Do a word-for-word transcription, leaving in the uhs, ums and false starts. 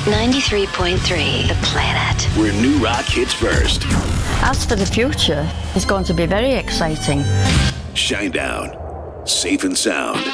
ninety-three point three, The Planet. Where new rock hits first. As for the future, it's going to be very exciting. Shinedown. Safe and sound.